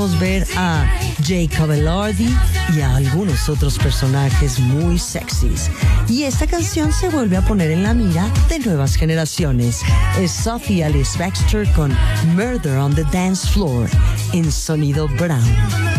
ver a Jacob Elordi y a algunos otros personajes muy sexys. Y esta canción se vuelve a poner en la mira de nuevas generaciones. Es Sophie Alice Baxter con Murder on the Dance Floor en Sonido Brown.